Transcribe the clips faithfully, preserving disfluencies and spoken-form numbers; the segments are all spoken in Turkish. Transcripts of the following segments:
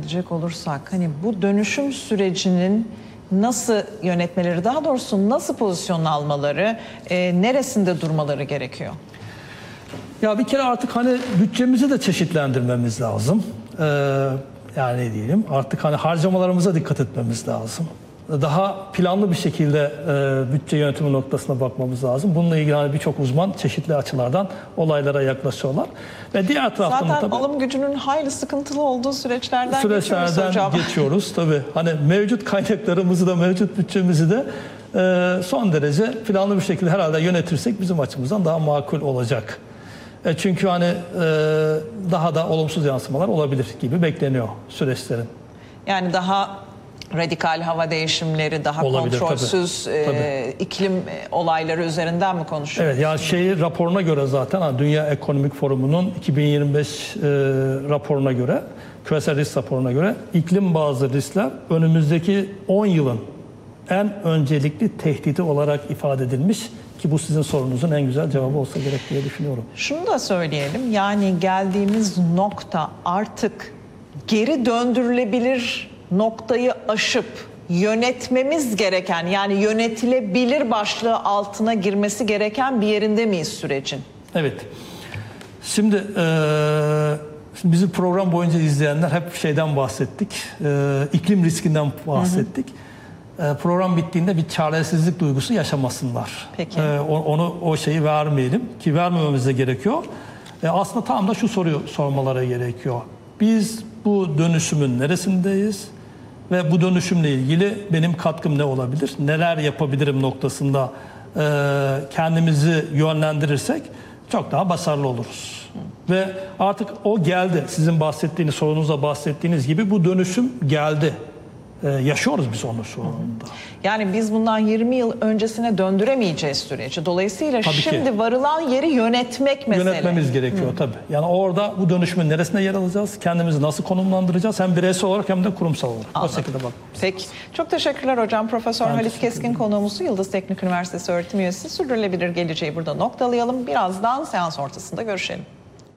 edecek olursak, hani bu dönüşüm sürecinin nasıl yönetmeleri, daha doğrusu nasıl pozisyon almaları, e, neresinde durmaları gerekiyor? Ya bir kere artık hani bütçemizi de çeşitlendirmemiz lazım. Ee, yani ne diyelim, artık hani harcamalarımıza dikkat etmemiz lazım. Daha planlı bir şekilde e, bütçe yönetimi noktasına bakmamız lazım. Bununla ilgili hani birçok uzman çeşitli açılardan olaylara yaklaşıyorlar. Ve diğer taraftan zaten tabii, alım gücünün hayli sıkıntılı olduğu süreçlerden, süreçlerden geçiyoruz hocam. geçiyoruz. Tabii hani mevcut kaynaklarımızı da mevcut bütçemizi de e, son derece planlı bir şekilde herhalde yönetirsek bizim açımızdan daha makul olacak. E, çünkü hani e, daha da olumsuz yansımalar olabilir gibi bekleniyor süreçlerin. Yani daha radikal hava değişimleri, daha olabilir, kontrolsüz tabii. E, Tabii. iklim olayları üzerinden mi konuşuyoruz? Evet, yani şey raporuna göre zaten hani Dünya Ekonomik Forumu'nun iki bin yirmi beş e, raporuna göre, küresel risk raporuna göre iklim bazlı riskler önümüzdeki on yılın en öncelikli tehdidi olarak ifade edilmiş ki bu sizin sorunuzun en güzel cevabı olsa gerek diye düşünüyorum. Şunu da söyleyelim, yani geldiğimiz nokta artık geri döndürülebilir noktayı aşıp yönetmemiz gereken, yani yönetilebilir başlığı altına girmesi gereken bir yerinde miyiz sürecin? Evet. Şimdi, e, şimdi bizim program boyunca izleyenler hep şeyden bahsettik. E, iklim riskinden bahsettik. Hı hı. E, program bittiğinde bir çaresizlik duygusu yaşamasınlar. Peki. E, onu o şeyi vermeyelim ki vermememiz de gerekiyor. E, aslında tam da şu soruyu sormaları gerekiyor. Biz bu dönüşümün neresindeyiz? Ve bu dönüşümle ilgili benim katkım ne olabilir? Neler yapabilirim noktasında e, kendimizi yönlendirirsek çok daha başarılı oluruz. Hı. Ve artık o geldi. Sizin bahsettiğiniz, sorunuzda bahsettiğiniz gibi bu dönüşüm geldi. Ee, yaşıyoruz biz onu şu anda. Yani biz bundan yirmi yıl öncesine döndüremeyeceğiz süreci. Dolayısıyla tabii şimdi ki varılan yeri yönetmek mesele. Yönetmemiz gerekiyor Hı. tabii. Yani orada bu dönüşümün neresine yer alacağız? Kendimizi nasıl konumlandıracağız? Hem bireysel olarak hem de kurumsal olarak. Anladım. O şekilde bak. Peki. Çok teşekkürler hocam. Profesör Ben Halit Keskin konuğumuz, Yıldız Teknik Üniversitesi öğretim üyesi. Sürdürülebilir geleceği burada noktalayalım. Birazdan seans ortasında görüşelim.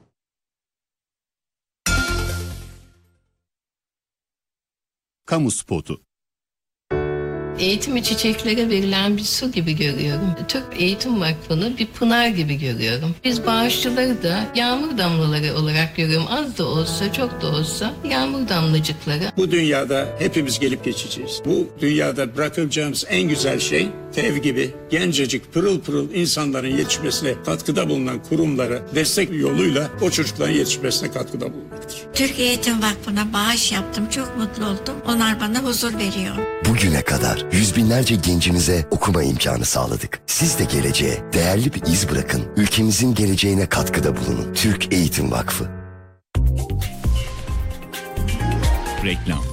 Kamu spotu. Eğitimi çiçeklere verilen bir su gibi görüyorum. Türk Eğitim Vakfı'nı bir pınar gibi görüyorum. Biz bağışçıları da yağmur damlaları olarak görüyorum. Az da olsa, çok da olsa yağmur damlacıkları. Bu dünyada hepimiz gelip geçeceğiz. Bu dünyada bırakacağımız en güzel şey T E V gibi gencecik pırıl pırıl insanların yetişmesine katkıda bulunan kurumlara destek yoluyla o çocukların yetişmesine katkıda bulunmaktır. Türk Eğitim Vakfı'na bağış yaptım. Çok mutlu oldum. Onlar bana huzur veriyor. Bugüne kadar yüz binlerce gencimize okuma imkanı sağladık. Siz de geleceğe değerli bir iz bırakın. Ülkemizin geleceğine katkıda bulunun. Türk Eğitim Vakfı. Reklam.